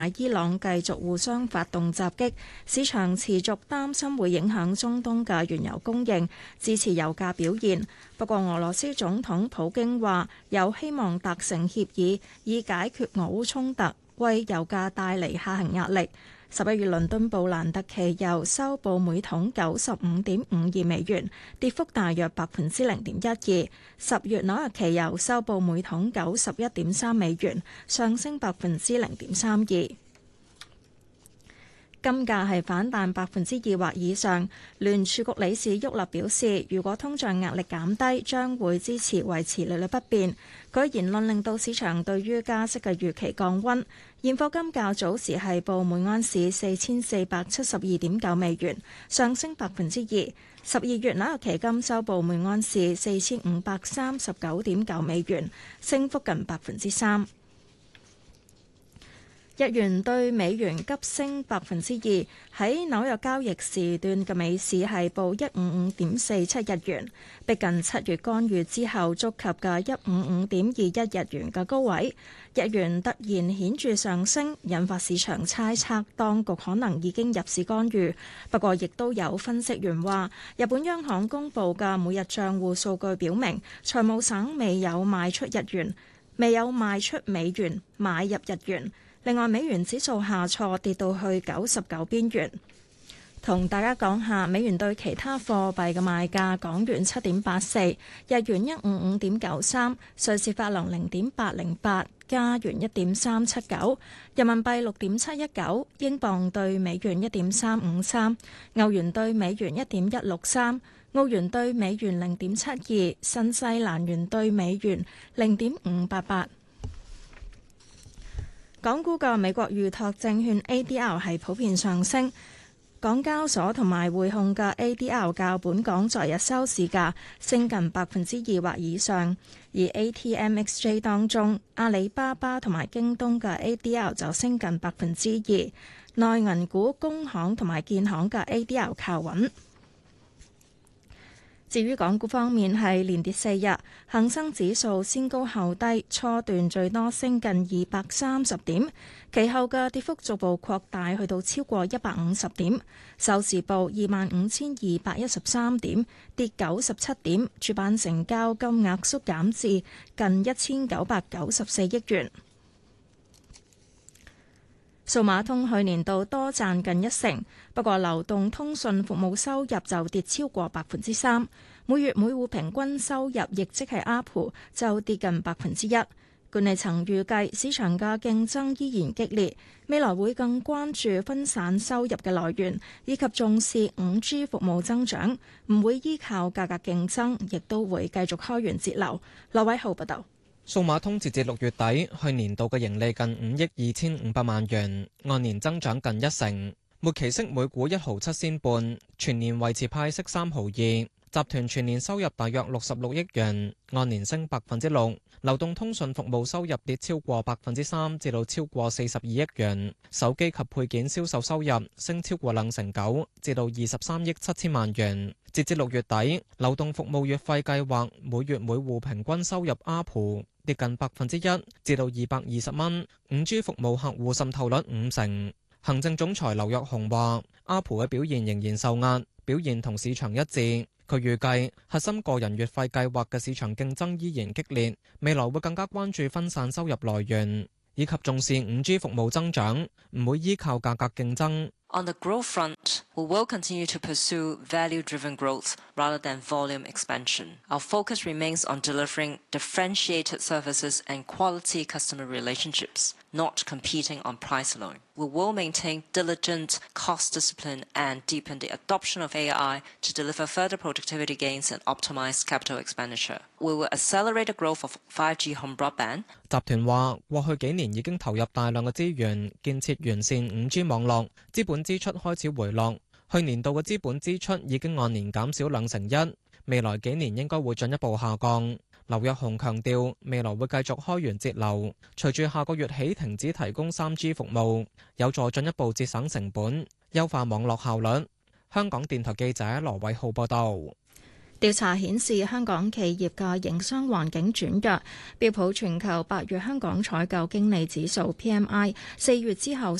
伊朗繼續互相發動襲擊，市場持續擔心會影響中東嘅原油供應，支持油價表現。不過，俄羅斯總統普京話有希望達成協議，以解決俄烏衝突，為油價帶嚟下行壓力。11月倫敦布蘭特期油收報每桶95.52美元，跌幅大約0.12%。10月紐約期油收報每桶91.3美元，上升0.32%。金價係反彈2%或以上。聯儲局理事沃勒表示，如果通脹壓力減低，將會支持維持利率不變。佢言論令到市場對於加息嘅預期降溫。現貨金較早時係報每安士4472.9美元，上升2%。12月紐約期金收報每安士4539.9美元，升幅近3%。日元對美元急升2%，喺紐約交易時段嘅美市係報155.47日元，逼近7月干預之後觸及嘅155.21日元嘅高位。日元突然顯著上升，引發市場猜測當局可能已經入市干預。不過，亦都有分析員話，日本央行公布嘅每日帳戶數據表明，財務省未有賣出美元，買入日元。另外，美元指數下挫，跌到去99邊緣。同大家講下美元對其他貨幣嘅賣價：港元7.84，日元155.93，瑞士法郎0.808，加元1.379，人民幣6.719，英鎊對美元1.353，歐元對美元1.163，澳元對美元0.72，新西蘭元對美元0.588。港股嘅美國預託證券 ADR 係普遍上升，港交所同埋匯控嘅 ADR 較本港昨日收市價升近2%或以上，而 ATMXJ 當中阿里巴巴同埋京東嘅 ADR 就升近2%，內銀股工行同埋建行嘅 ADR 靠穩。至於港股方面係連跌4日，恒生指數先高後低，初段最多升近230點，其後嘅跌幅逐步擴大，去到超過150點，收市報25,213點，跌97點，主板成交金額縮減至近1,994億元。數碼通去年度多賺近1成，不過流動通訊服務收入就跌超過3%，每月每戶平均收入亦即係 ARPU 就跌近1%。管理層預計市場嘅競爭依然激烈，未來會更關注分散收入嘅來源，以及重視5G 服務增長，唔會依靠價格競爭，亦都會繼續開源節流。羅偉浩報道。 數碼通截至6月底，去年度嘅盈利近5億2500萬元，按年增長近1成。末期息每股1毫7仙半，全年維持派息3毫2。集團全年收入大約66億元，按年升6%。流動通訊服務收入跌超過3%，至到超過42億元。手機及配件銷售收入升超過2成9，至到23億7千萬元。截至6月底，流動服務月費計劃每月每戶平均收入 ARPU 跌近1%，至到220蚊。5G 服務客戶滲透率50%。行政總裁劉躍雄話：ARPU 嘅表現仍然受壓，表現同市場一致。佢預計核心個人月費計劃嘅市場競爭依然激烈，未來會更加關注分散收入來源，以及重視5G 服務增長，唔會依靠價格競爭。 On the growth front, we will continue to pursue value-driven growth rather than volume expansion. Our focus remains on delivering differentiated services and quality customer relationships, not competing on price alone. We will maintain diligent cost discipline and deepen the adoption of AI to deliver further productivity gains and optimize capital expenditure. We will accelerate the growth of 5G home broadband. 集團話，過去幾年已經投入大量嘅資源建設完善 5G 網絡，資本支出開始回落。去年度嘅資本支出已經按年減少2成1，未來幾年應該會進一步下降。劉躍雄強調，未來會繼續開源節流，隨住下個月起停止提供 3G 服務，有助進一步節省成本，優化網絡效率。香港電台記者羅偉浩報道。 調查顯示，香港企業嘅營商環境轉弱。標普全球8月香港採購經理指數 PMI 4月之後